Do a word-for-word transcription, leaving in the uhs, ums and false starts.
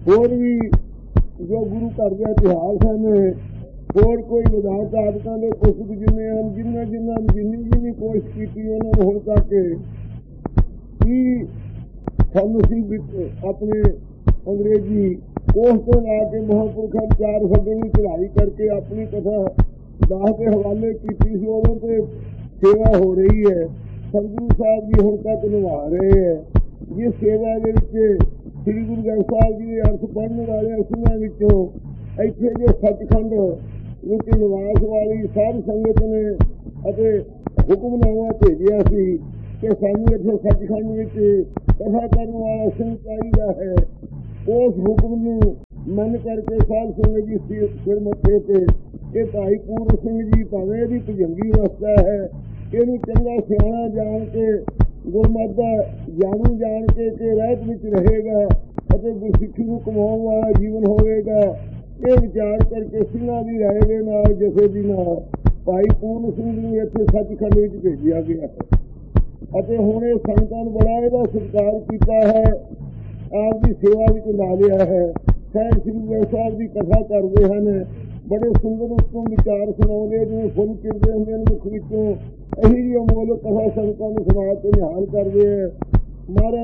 ਹੋਰ ਵੀ ਜੋ ਗੁਰੂ ਘਰ ਦੇ ਇਤਿਹਾਸ ਹਨ, ਹੋਰ ਕੋਈ ਵਿਧਾਨ ਆਦਤਾਂ ਦੇ ਪੁਸਤਕ ਜਿੰਨੇ ਹਨ, ਜਿੰਨਾ ਜਿੰਨਾ ਜਿੰਨੀ ਜਿੰਨੀ ਕੋਸ਼ਿਸ਼ ਕੀਤੀ ਉਹਨਾਂ ਨੂੰ ਹੁਣ ਤੱਕ ਕੀ ਸਾਨੂੰ ਸੀ ਆਪਣੇ ਅੰਗਰੇਜ਼ੀ ਕੋਸ਼ ਤੋਂ ਲਾ ਕੇ ਮਹਾਂਪੁਰਖਾਂ ਚਾਰ ਸੱਜਣ ਦੀ ਚੜ੍ਹਾਈ ਕਰਕੇ ਆਪਣੀ ਕਥਾ ਦਾਸ ਦੇ ਹਵਾਲੇ ਕੀਤੀ ਸੀ। ਉਦੋਂ ਤੇ ਸੇਵਾ ਹੋ ਰਹੀ ਹੈ। ਸਤਿਗੁਰੂ ਸਾਹਿਬ ਜੀ ਹੁਣ ਤੱਕ ਨਿਭਾ ਰਹੇ ਹੈ। ਜਿਸ ਸੇਵਾ ਦੇ ਵਿੱਚ ਸ੍ਰੀ ਗੁਰੂ ਗ੍ਰੰਥ ਸਾਹਿਬ ਜੀ ਦੇ ਅਰਥ ਪੜ੍ਹਨ ਵਾਲੇ ਅਸੂਲਾਂ ਵਿੱਚੋਂ ਇੱਥੇ ਜੋ ਸੱਚਖੰਡ ਵਿੱਚ ਨਿਵਾਸ ਵਾਲੀ ਸਾਧ ਸੰਗਤ ਨੇ ਅਤੇ ਹੁਕਮਨਾਮਾ ਭੇਜਿਆ ਸੀ ਕਿ ਸਾਨੂੰ ਇੱਥੇ ਸੱਚਖੰਡ ਵਿੱਚ ਕਥਾ ਕਰਨ ਵਾਲਾ ਸਿੰਘ ਚਾਹੀਦਾ ਹੈ। ਉਸ ਹੁਕਮ ਨੂੰ ਮੰਨ ਕਰਕੇ ਸਾਧ ਸੰਗਤ ਜੀ ਸਿਰ ਮੱਥੇ ਤੇ ਇਹ ਭਾਈ ਪੂਰਨ ਸਿੰਘ ਜੀ ਭਾਵੇਂ ਇਹਦੀ ਭੁਜੰਗੀ ਅਵਸਥਾ ਹੈ, ਇਹਨੂੰ ਚੰਗਾ ਸਿਆਣਾ ਜਾਣ ਕੇ ਗੁਰਮਤਿ ਜਾਣੂ ਜਾਣ ਕੇ ਕਿ ਰਹਿਤ ਵਿੱਚ ਰਹੇਗਾ ਅਤੇ ਗੁਰਸਿੱਖੀ ਨੂੰ ਕਮਾਉਣ ਵਾਲਾ ਜੀਵਨ ਹੋਵੇਗਾ, ਇਹ ਵਿਚਾਰ ਕਰਕੇ ਸਿੰਘਾਂ ਦੀ ਰਾਏ ਦੇ ਨਾਲ ਜਥੇ ਦੀ ਨਾਲ ਭਾਈ ਪੂਰਨ ਸਿੰਘ ਨੂੰ ਇੱਥੇ ਸੱਚਖੰਡ ਵਿੱਚ ਭੇਜਿਆ ਗਿਆ ਹੈ ਅਤੇ ਹੁਣ ਇਹ ਸੰਗਤਾਂ ਨੂੰ ਬੜਾ ਇਹਦਾ ਸਤਿਕਾਰ ਕੀਤਾ ਹੈ, ਆਪ ਦੀ ਸੇਵਾ ਵਿੱਚ ਲਾ ਲਿਆ ਹੈ। ਸਾਹਿਬ ਸ੍ਰੀ ਗੁਰੂ ਸਾਹਿਬ ਦੀ ਕਥਾ ਕਰਦੇ ਹਨ, ਬੜੇ ਸੁੰਦਰ ਉੱਤਮ ਵਿਚਾਰ ਸੁਣਾਉਂਦੇ, ਜਿਵੇਂ ਫੁੱਲ ਚਿਰਦੇ ਹੁੰਦੇ ਹਨ ਮੁੱਖ ਵਿੱਚੋਂ ਇਹੀ ਜਿਹੀ ਅਮੋਲ ਕਥਾ ਸੰਗਤਾਂ ਨੂੰ ਸੁਣਾ ਕੇ ਨਿਹਾਲ ਕਰਦੇ ਹੈ। ਮਹਾਰਾਜ